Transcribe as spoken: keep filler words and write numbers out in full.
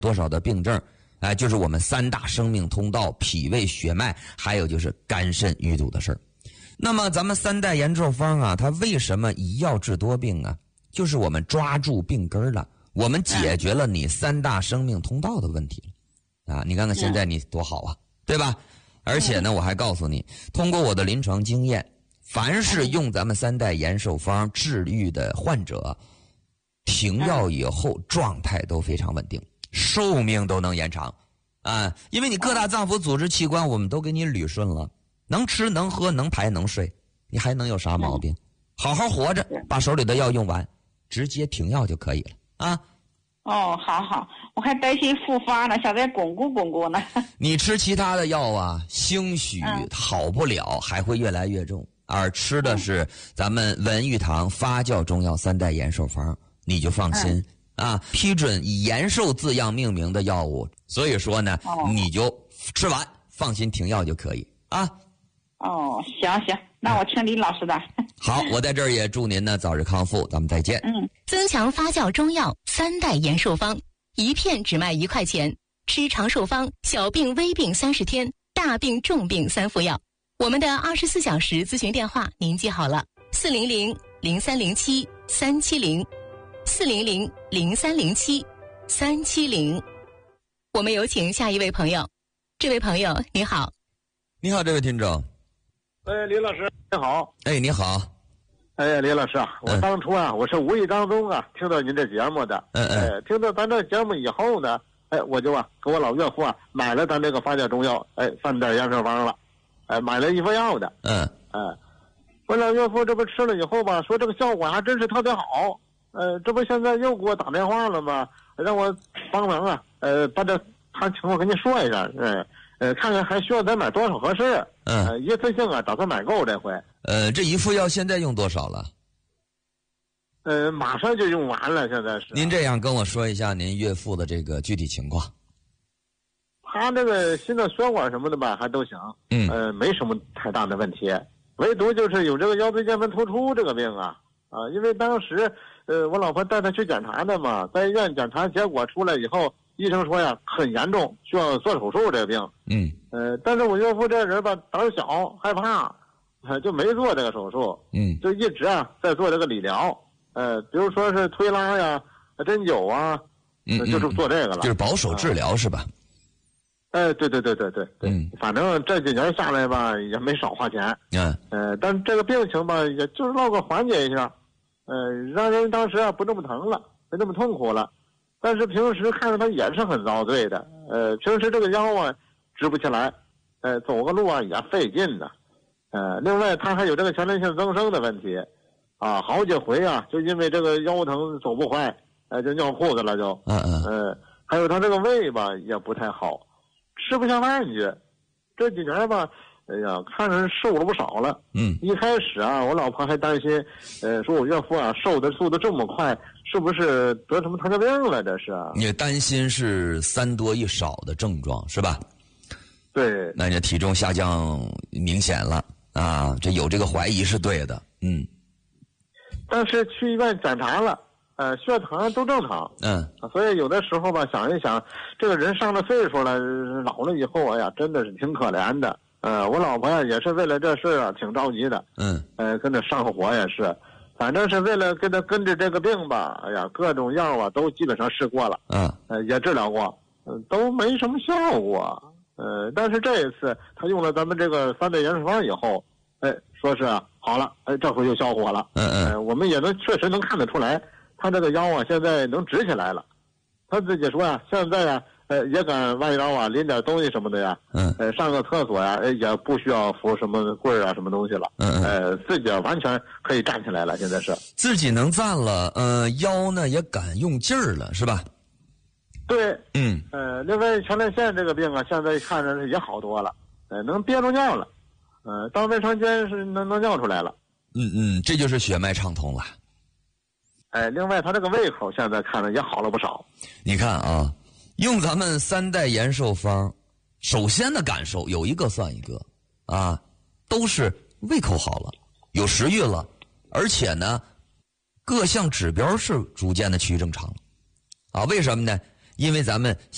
多少的病症，哎，就是我们三大生命通道：脾胃、血脉，还有就是肝肾淤堵的事儿。那么咱们三代延寿方啊，它为什么一药治多病啊？就是我们抓住病根了，我们解决了你三大生命通道的问题了啊！你看看现在你多好啊，对吧？而且呢，我还告诉你，通过我的临床经验，凡是用咱们三代延寿方治愈的患者，停药以后状态都非常稳定，寿命都能延长啊！因为你各大脏腑组织器官我们都给你捋顺了，能吃能喝能排能睡，你还能有啥毛病？好好活着，把手里的药用完，直接停药就可以了啊！ 哦，好好，我还担心复发呢，想再巩固巩固呢。 你吃其他的药啊，兴许好不了，还会越来越重。而吃的是咱们文玉堂发酵中药三代延寿方，你就放心啊！批准以延寿字样命名的药物，所以说呢，你就吃完，放心停药就可以啊。 哦，行行，那我听李老师的。 好，我在这儿也祝您呢早日康复，咱们再见。 嗯， 增强发酵中药三代延寿方，一片只卖一块钱，吃长寿方，小病微病三十天，大病重病三服药。我们的二十四小时咨询电话您记好了：四零零零三零七三七零，四零零零三零七三七零。我们有请下一位朋友。这位朋友你好。 你好，这位听众。 哎，李老师你好。 哎，你好。 哎，李老师啊，我当初啊，嗯、我是无意当中啊听到您这节目的， 嗯嗯， 哎，听到咱这节目以后呢，哎，我就啊给我老岳父啊买了咱这个发酵中药，哎，三代延寿方了，哎，买了一副药的， 嗯， 哎，我老岳父这不吃了以后吧，说这个效果还真是特别好，呃，这不现在又给我打电话了吗？让我帮忙啊，呃，把这他情况跟您说一下，哎。呃，看看还需要再买多少合适？ 嗯， 呃，一次性啊，打算买够这回。 呃，这一副药现在用多少了？ 呃，马上就用完了，现在是。 您这样跟我说一下您岳父的这个具体情况。 他这个心脏血管什么的吧，还都行， 嗯， 呃，没什么太大的问题，唯独就是有这个腰椎间盘突出这个病啊，啊，因为当时呃，我老婆带他去检查的嘛，在医院检查结果出来以后。医生说呀，很严重，需要做手术这个病。 嗯， 呃，但是我岳父这人吧，胆小害怕，呃，就没做这个手术。 嗯， 就一直啊在做这个理疗，呃，比如说是推拉呀、针灸啊， 嗯， 呃、就是做这个了， 就是保守治疗、呃、是吧？ 哎、呃，对对对对对对， 嗯， 反正这几年下来吧，也没少花钱。 嗯， 呃，但这个病情吧，也就是落个缓解一下，呃，让人当时啊不这么疼了，没那么痛苦了。但是平时看着他也是很遭罪的，呃，平时这个腰啊直不起来，呃，走个路啊也费劲的，呃，另外他还有这个前列腺增生的问题，啊，好几回啊就因为这个腰疼走不快，呃，就尿裤子了就， 嗯嗯， 呃，还有他这个胃吧也不太好，吃不下饭去，这几年吧。哎呀，看着瘦了不少了。 嗯， 一开始啊，我老婆还担心，呃，说我岳父啊瘦的速度这么快，是不是得什么糖尿病了？这是啊。 你担心是三多一少的症状是吧？ 对。 那你体重下降明显了啊，这有这个怀疑是对的。嗯。 但是去医院检查了，呃，血糖都正常。 嗯。 所以有的时候吧，想一想，这个人上了岁数了，老了以后，哎呀，真的是挺可怜的。呃，我老婆呀也是为了这事啊，挺着急的。 嗯， 呃，跟着上火也是，反正是为了跟他跟着这个病吧。哎呀，各种药啊都基本上试过了。 嗯， 呃，也治疗过，嗯、呃，都没什么效果。呃，但是这一次他用了咱们这个三代延寿方以后，哎，说是好了，哎，这回就消火了。 嗯嗯、 呃，我们也能确实能看得出来，他这个腰啊现在能直起来了。他自己说呀，现在呀。呃，也敢弯腰啊，拎点东西什么的呀， 嗯， 呃，上个厕所呀，呃，也不需要扶什么棍儿啊，什么东西了， 嗯嗯， 呃，自己完全可以站起来了，现在是自己能站了，呃，腰呢也敢用劲儿了，是吧？ 对， 嗯， 呃，另外前列腺这个病啊，现在看着是也好多了，呃，能憋住尿了，呃，到卫生间是能能尿出来了， 嗯嗯，这就是血脉畅通了。 哎，另外他这个胃口现在看着也好了不少。 你看啊。用咱们三代延寿方，首先的感受有一个算一个啊，都是胃口好了，有食欲了，而且呢，各项指标是逐渐的趋于正常了啊。为什么呢？因为咱们